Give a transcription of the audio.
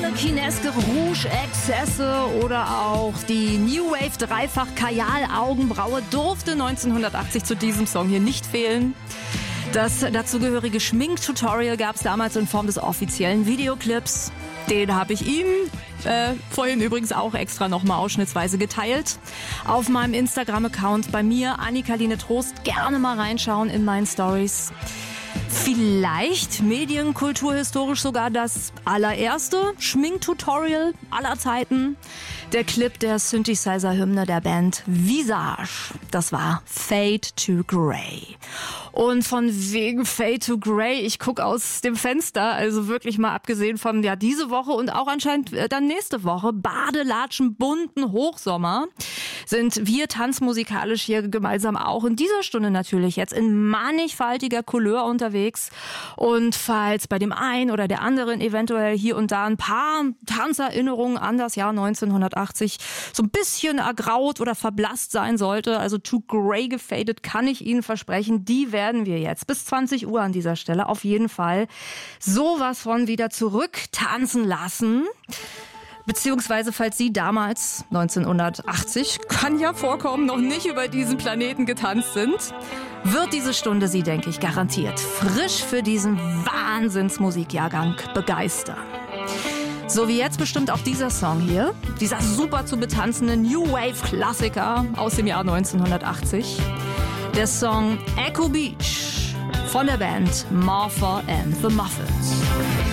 Kineske Rouge-Exzesse oder auch die New Wave Dreifach Kajal-Augenbraue durfte 1980 zu diesem Song hier nicht fehlen. Das dazugehörige Schminktutorial gab es damals in Form des offiziellen Videoclips. Den habe ich ihm vorhin übrigens auch extra nochmal ausschnittsweise geteilt. Auf meinem Instagram-Account bei mir, Annika-Line Trost, gerne mal reinschauen in meinen Stories. Vielleicht medienkulturhistorisch sogar das allererste Schminktutorial aller Zeiten. Der Clip der Synthesizer-Hymne der Band Visage. Das war Fade to Grey. Und von wegen Fade to Grey, ich gucke aus dem Fenster, also wirklich mal abgesehen von diese Woche und auch anscheinend dann nächste Woche, Badelatschen, bunten Hochsommer, sind wir tanzmusikalisch hier gemeinsam auch in dieser Stunde natürlich jetzt in mannigfaltiger Couleur unterwegs. Und falls bei dem einen oder der anderen eventuell hier und da ein paar Tanzerinnerungen an das Jahr 1980 so ein bisschen ergraut oder verblasst sein sollte, also to grey gefadet, kann ich Ihnen versprechen, die werden wir jetzt bis 20 Uhr an dieser Stelle auf jeden Fall sowas von wieder zurück tanzen lassen. Beziehungsweise, falls Sie damals, 1980, kann ja vorkommen, noch nicht über diesen Planeten getanzt sind, wird diese Stunde Sie, denke ich, garantiert frisch für diesen Wahnsinnsmusikjahrgang begeistern. So wie jetzt bestimmt auch dieser Song hier, dieser super zu betanzende New Wave Klassiker aus dem Jahr 1980. Der Song Echo Beach von der Band Martha and the Muffins.